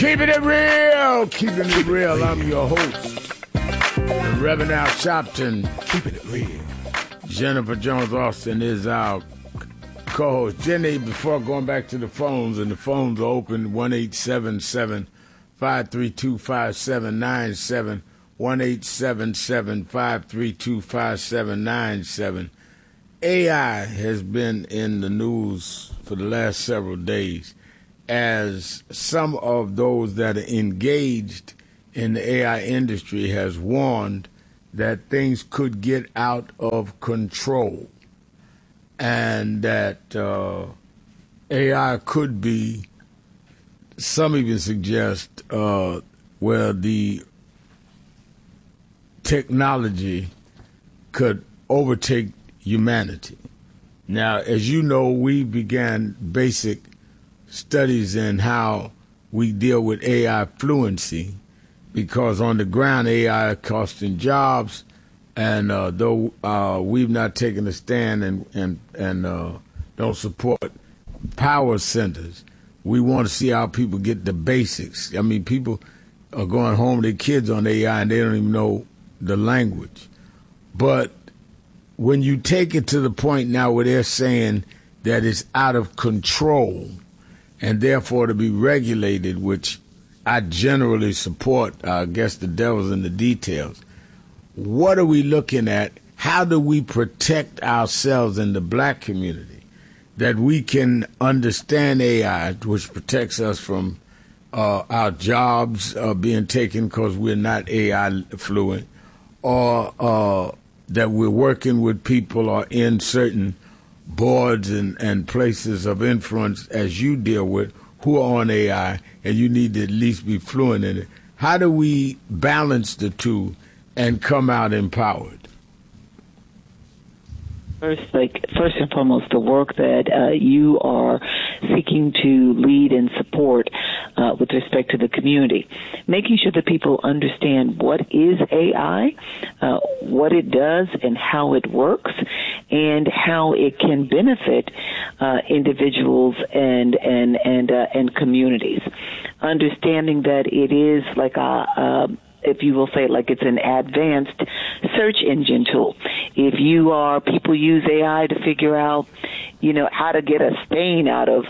Keeping it real, keeping it real. I'm your host, the Reverend Al Sharpton. Keeping it real. Jennifer Jones Austin is our co-host. Jenny, before going back to the phones, and the phones are open, 1-877-532-5797, 1-877-532-5797. AI has been in the news for the last several days as some of those that are engaged in the AI industry has warned that things could get out of control and that AI could be, some even suggest, where the technology could overtake humanity. Now, as you know, we began basic studies in how we deal with AI fluency, because on the ground AI are costing jobs, and though we've not taken a stand and don't support power centers, we want to see how people get the basics. I mean, people are going home with their kids on AI and they don't even know the language. But when you take it to the point now where they're saying that it's out of control and therefore to be regulated, which I generally support, I guess the devil's in the details. What are we looking at? How do we protect ourselves in the black community that we can understand AI, which protects us from our jobs being taken because we're not AI fluent, or that we're working with people or in certain boards and places of influence as you deal with who are on AI, and you need to at least be fluent in it. How do we balance the two and come out empowered? First and foremost, the work that you are seeking to lead and support with respect to the community, making sure that people understand what is AI, what it does, and how it works, and how it can benefit individuals and communities. Understanding that it is like if you will say, like it's an advanced search engine tool. If people use AI to figure out, how to get a stain out of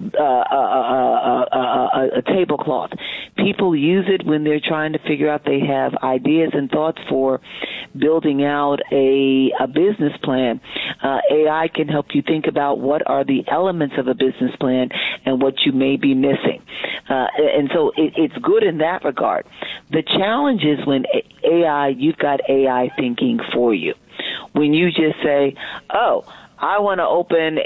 a tablecloth. People use it when they're trying to figure out, they have ideas and thoughts for building out a business plan. AI can help you think about what are the elements of a business plan and what you may be missing. And so it's good in that regard. The challenge is when you've got AI thinking for you. When you just say, oh, I want to open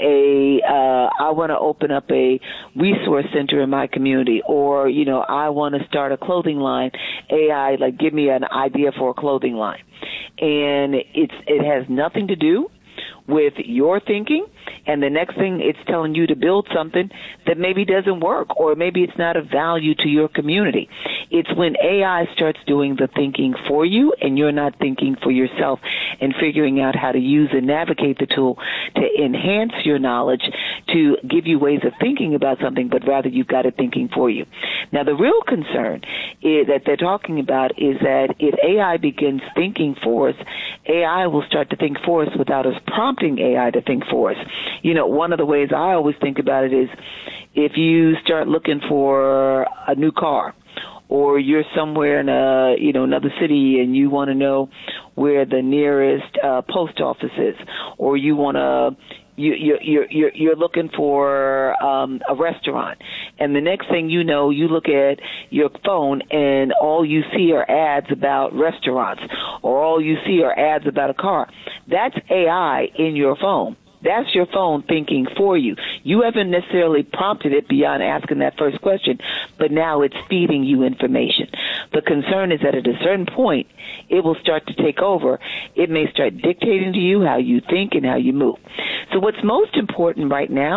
up a resource center in my community, or I want to start a clothing line. AI, give me an idea for a clothing line, and it has nothing to do with your thinking, and the next thing it's telling you to build something that maybe doesn't work, or maybe it's not of value to your community. It's when AI starts doing the thinking for you and you're not thinking for yourself and figuring out how to use and navigate the tool to enhance your knowledge, to give you ways of thinking about something, but rather you've got it thinking for you. Now, the real concern that they're talking about is that if AI begins thinking for us, AI will start to think for us without us prompting AI to think for us. One of the ways I always think about it is if you start looking for a new car, or you're somewhere in another city and you want to know where the nearest post office is, or you want to you're looking for a restaurant, and the next thing you know, you look at your phone and all you see are ads about restaurants, or all you see are ads about a car. That's AI in your phone. That's your phone thinking for you. You haven't necessarily prompted it beyond asking that first question, but now it's feeding you information. The concern is that at a certain point, it will start to take over. It may start dictating to you how you think and how you move. So what's most important right now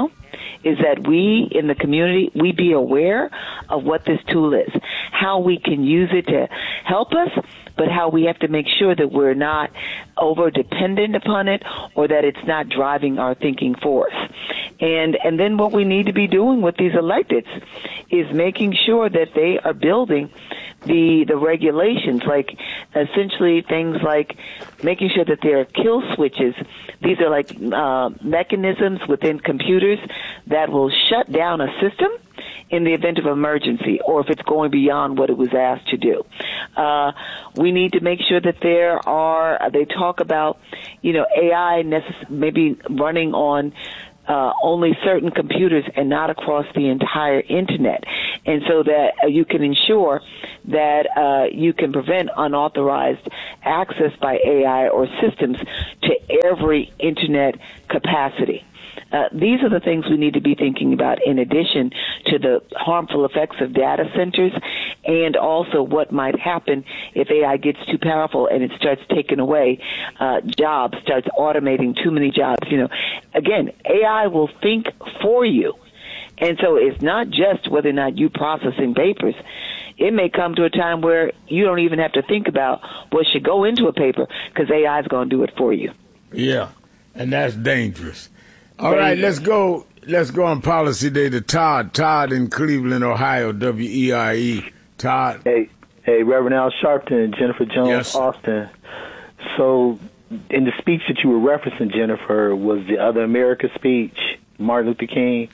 is that we in the community, we be aware of what this tool is, how we can use it to help us, but how we have to make sure that we're not over dependent upon it or that it's not driving our thinking force. And then what we need to be doing with these electeds is making sure that they are building the regulations, like essentially things like making sure that there are kill switches. These are like mechanisms within computers that will shut down a system in the event of emergency or if it's going beyond what it was asked to do. We need to make sure that they talk about, AI maybe running on only certain computers and not across the entire internet. And so that you can ensure that you can prevent unauthorized access by AI or systems to every internet capacity. These are the things we need to be thinking about in addition to the harmful effects of data centers and also what might happen if AI gets too powerful and it starts taking away jobs, starts automating too many jobs. Again, AI will think for you. And so it's not just whether or not you processing papers. It may come to a time where you don't even have to think about what should go into a paper because AI is going to do it for you. Yeah, and that's dangerous. All right, let's go on Policy Day to Todd. Todd in Cleveland, Ohio, WEIE. Todd. Hey, Reverend Al Sharpton, Jennifer Jones, yes. Austin. So in the speech that you were referencing, Jennifer, was the Other America speech, Martin Luther King,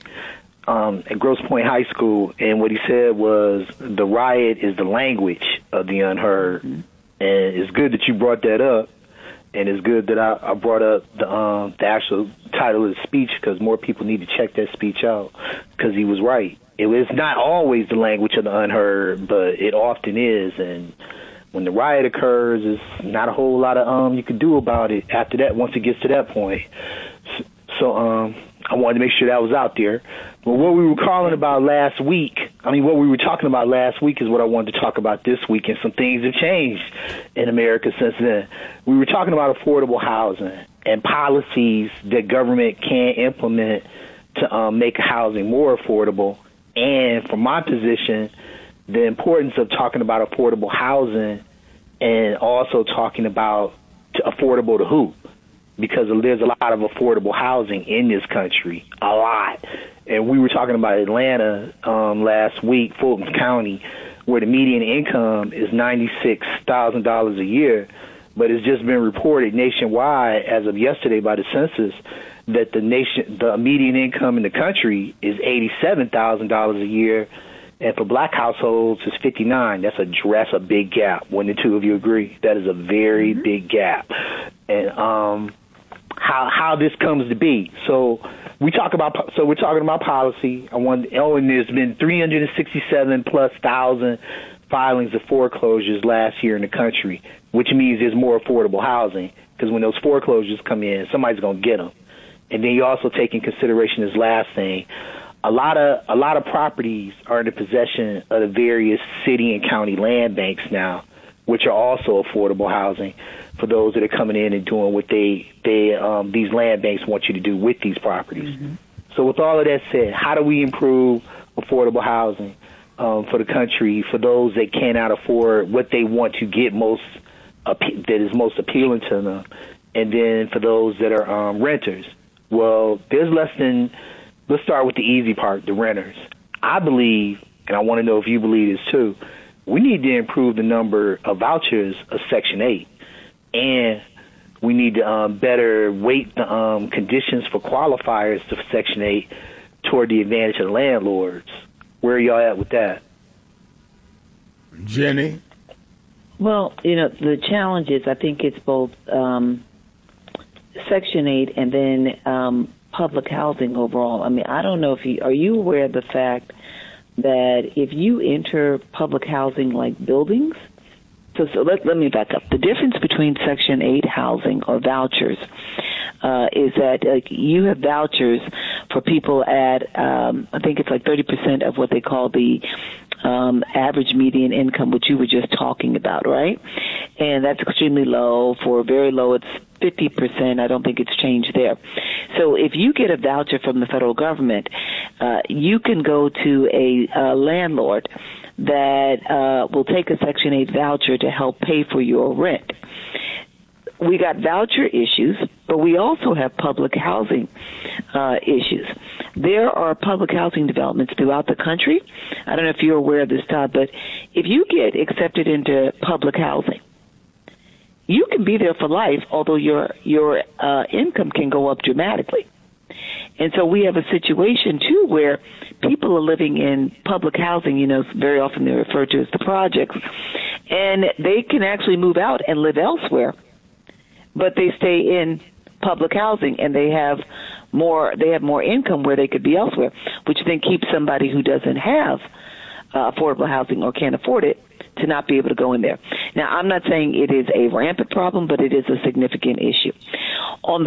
at Grosse Pointe High School. And what he said was the riot is the language of the unheard. Mm-hmm. And it's good that you brought that up. And it's good that I brought up the actual title of the speech because more people need to check that speech out because he was right. It was not always the language of the unheard, but it often is. And when the riot occurs, there's not a whole lot of you can do about it after that once it gets to that point. So I wanted to make sure that was out there. But what we were talking about last week is what I wanted to talk about this week, and some things have changed in America since then. We were talking about affordable housing and policies that government can implement to make housing more affordable. And from my position, the importance of talking about affordable housing and also talking about affordable to who. Because there's a lot of affordable housing in this country, a lot. And we were talking about Atlanta last week, Fulton County, where the median income is $96,000 a year, but it's just been reported nationwide as of yesterday by the census that the median income in the country is $87,000 a year, and for black households it's $59,000. That's a big gap. Wouldn't the two of you agree? That is a very big gap. And how this comes to be. So we're talking about policy. And there's been 367 plus thousand filings of foreclosures last year in the country, which means there's more affordable housing because when those foreclosures come in, somebody's going to get them. And then you also take in consideration this last thing. A lot of properties are in the possession of the various city and county land banks now, which are also affordable housing for those that are coming in and doing what these land banks want you to do with these properties. Mm-hmm. So with all of that said, how do we improve affordable housing for the country, for those that cannot afford what they want to get that is most appealing to them, and then for those that are renters? Well, let's start with the easy part, the renters. I believe, and I want to know if you believe this too, we need to improve the number of vouchers of Section 8. And we need to better weight the conditions for qualifiers to Section 8 toward the advantage of the landlords. Where are y'all at with that? Jenny? Well, the challenge is I think it's both Section 8 and then public housing overall. I mean, I don't know are you aware of the fact that if you enter public housing like buildings, so let me back up. The difference between Section 8 housing or vouchers is that you have vouchers for people at, I think it's like 30% of what they call the average median income, which you were just talking about, right? And that's extremely low. For very low, it's 50%. I don't think it's changed there. So if you get a voucher from the federal government, you can go to a landlord that will take a Section 8 voucher to help pay for your rent. We got voucher issues, but we also have public housing issues. There are public housing developments throughout the country. I don't know if you're aware of this, Todd, but if you get accepted into public housing, you can be there for life, although your income can go up dramatically. And so we have a situation, too, where people are living in public housing, very often they're referred to as the projects, and they can actually move out and live elsewhere, but they stay in public housing, and they have more income where they could be elsewhere, which then keeps somebody who doesn't have affordable housing or can't afford it to not be able to go in there. Now, I'm not saying it is a rampant problem, but it is a significant issue. On